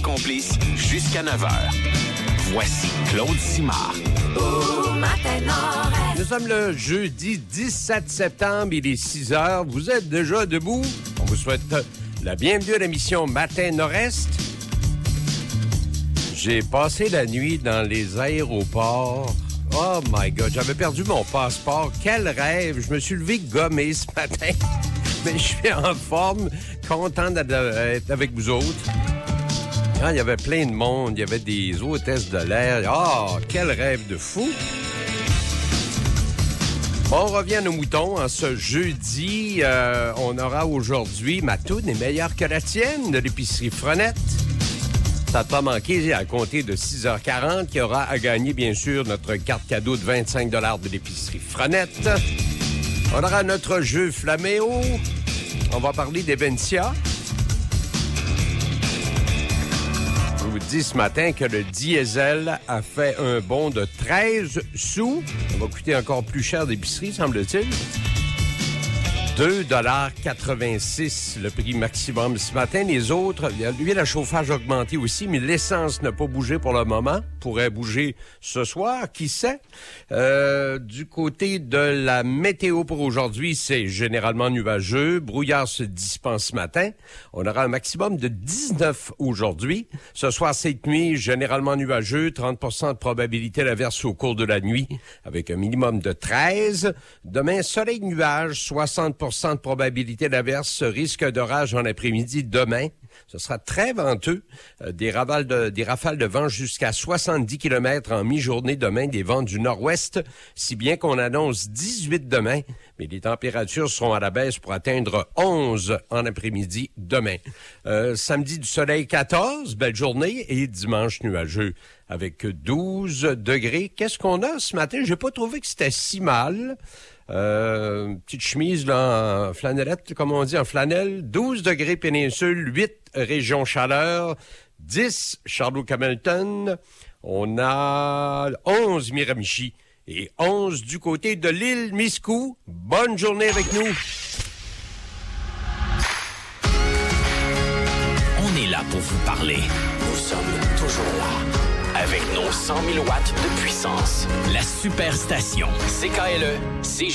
complices jusqu'à 9h. Voici Claude Simard. Nous sommes le jeudi 17 septembre, il est 6 heures. Vous êtes déjà debout? On vous souhaite la bienvenue à l'émission Matin Nord-Est. J'ai passé la nuit dans les aéroports. Oh my God, j'avais perdu mon passeport. Quel rêve! Je me suis levé gommé ce matin. Mais je suis en forme, content d'être avec vous autres. Il y avait plein de monde, il y avait des hôtesses de l'air. Oh, quel rêve de fou! Bon, on revient à nos moutons. En ce jeudi, on aura aujourd'hui ma toune est meilleure que la tienne de l'épicerie Frenette. Ça n'a pas manqué à compter de 6h40 qui aura à gagner, bien sûr, notre carte cadeau de 25 $ de l'épicerie Frenette. On aura notre jeu Flaméo. On va parler d'Eventia. Je vous dis ce matin que le diesel a fait un bond de 13 sous. Ça va coûter encore plus cher d'épicerie, semble-t-il. 2,86 $ le prix maximum ce matin. Les autres, l'huile à chauffage a augmenté aussi, mais l'essence n'a pas bougé pour le moment. Pourrait bouger ce soir, qui sait. Du côté de la météo pour aujourd'hui, c'est généralement nuageux. Brouillard se dispense ce matin. On aura un maximum de 19 aujourd'hui. Ce soir, cette nuit, généralement nuageux. 30% de probabilité d'averse au cours de la nuit, avec un minimum de 13. Demain, soleil nuage, 60% de probabilité d'averse, risque d'orage en après-midi demain. Ce sera très venteux. Des rafales de vent jusqu'à 70 km en mi-journée demain, des vents du nord-ouest, si bien qu'on annonce 18 demain, mais les températures seront à la baisse pour atteindre 11 en après-midi demain. Samedi du soleil 14, belle journée, et dimanche nuageux avec 12 degrés. Qu'est-ce qu'on a ce matin? J'ai pas trouvé que c'était si mal. Petite chemise là, en flanellette, comme on dit, en flanelle. 12 degrés péninsule, 8 région chaleur, 10 Château-Hamilton. On a 11 Miramichi et 11 du côté de l'île Miscou. Bonne journée avec nous. On est là pour vous parler. Nous sommes toujours là. Avec nos 100 000 watts de puissance. La Superstation. CKLE, CG.